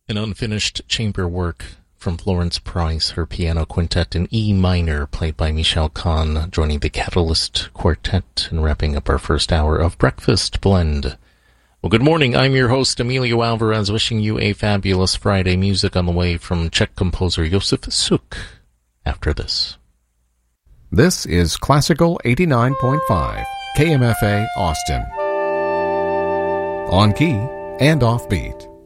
An unfinished chamber work from Florence Price, her piano quintet in E minor, played by Michel Kahn, joining the Catalyst Quartet and wrapping up our first hour of Breakfast Blend. Well, good morning. I'm your host, Emilio Alvarez, wishing you a fabulous Friday. Music on the way from Czech composer Josef Suk after this. This is Classical 89.5, KMFA Austin. On key and offbeat.